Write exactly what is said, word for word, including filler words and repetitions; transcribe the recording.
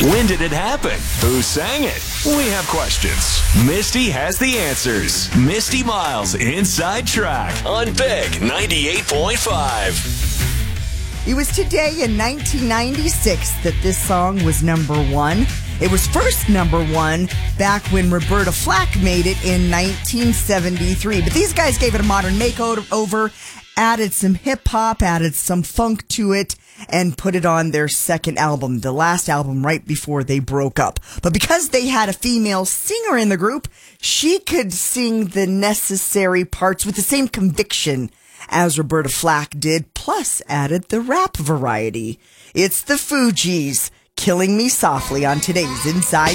When did it happen? Who sang it? We have questions. Misty has the answers. Misty Miles Inside Track on Big ninety-eight point five. It was today in nineteen ninety-six that this song was number one. It was first number one back when Roberta Flack made it in nineteen seventy-three. But these guys gave it a modern makeover, added some hip-hop, added some funk to it, and put it on their second album, the last album right before they broke up. But because they had a female singer in the group, she could sing the necessary parts with the same conviction as Roberta Flack did, plus added the rap variety. It's the Fugees, Killing Me Softly on today's Inside